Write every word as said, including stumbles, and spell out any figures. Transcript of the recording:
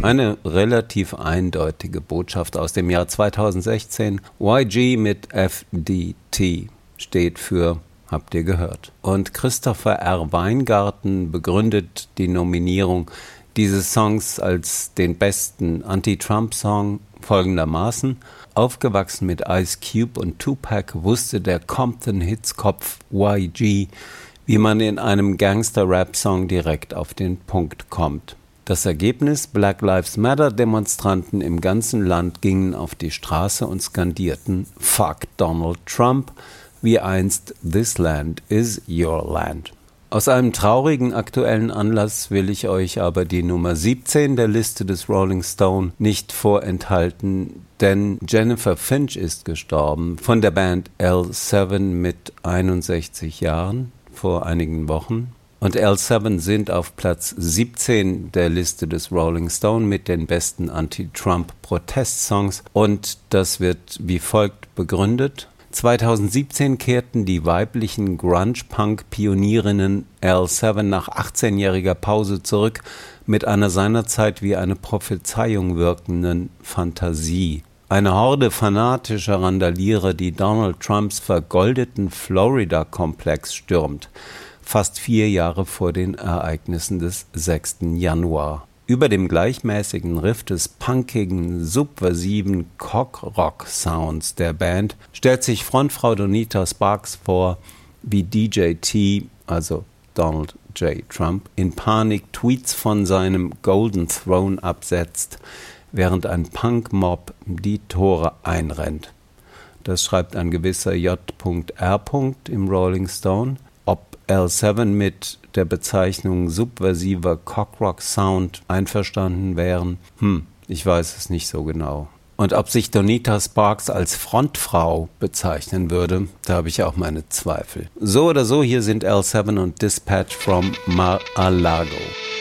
Eine relativ eindeutige Botschaft aus dem Jahr zweitausendsechzehn. Y G mit F D T steht für, habt ihr gehört. Und Christopher R. Weingarten begründet die Nominierung dieses Songs als den besten Anti-Trump-Song folgendermaßen: Aufgewachsen mit Ice Cube und Tupac wusste der Compton-Hits-Kopf Y G, wie man in einem Gangster-Rap-Song direkt auf den Punkt kommt. Das Ergebnis: Black Lives Matter-Demonstranten im ganzen Land gingen auf die Straße und skandierten Fuck Donald Trump, wie einst This Land is Your Land. Aus einem traurigen aktuellen Anlass will ich euch aber die Nummer siebzehn der Liste des Rolling Stone nicht vorenthalten, denn Jennifer Finch ist gestorben, von der Band L sieben mit einundsechzig Jahren vor einigen Wochen. Und L sieben sind auf Platz siebzehn der Liste des Rolling Stone mit den besten Anti-Trump-Protestsongs, und das wird wie folgt begründet. zweitausendsiebzehn kehrten die weiblichen Grunge-Punk-Pionierinnen L sieben nach achtzehnjähriger Pause zurück mit einer seinerzeit wie eine Prophezeiung wirkenden Fantasie. Eine Horde fanatischer Randalierer, die Donald Trumps vergoldeten Florida-Komplex stürmt, fast vier Jahre vor den Ereignissen des sechsten Januar. Über dem gleichmäßigen Riff des punkigen, subversiven Cock-Rock-Sounds der Band stellt sich Frontfrau Donita Sparks vor, wie D J T, also Donald J. Trump, in Panik Tweets von seinem Golden Throne absetzt, während ein Punk-Mob die Tore einrennt. Das schreibt ein gewisser J R. im Rolling Stone. Ob L sieben mit der Bezeichnung subversiver Cockrock-Sound einverstanden wären, hm, ich weiß es nicht so genau. Und ob sich Donita Sparks als Frontfrau bezeichnen würde, da habe ich auch meine Zweifel. So oder so, hier sind L sieben und Dispatch from Mar-a-Lago.